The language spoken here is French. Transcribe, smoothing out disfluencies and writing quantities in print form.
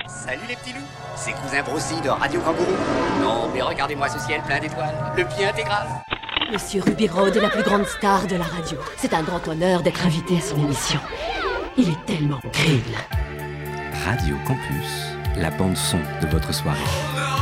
Salut les petits loups, c'est Cousin Brossy de Radio Kangourou. Non, mais regardez-moi ce ciel plein d'étoiles, le pied intégral. Monsieur Ruby Road est la plus grande star de la radio. C'est un grand honneur d'être invité à son émission. Il est tellement green. Radio Campus, la bande son de votre soirée.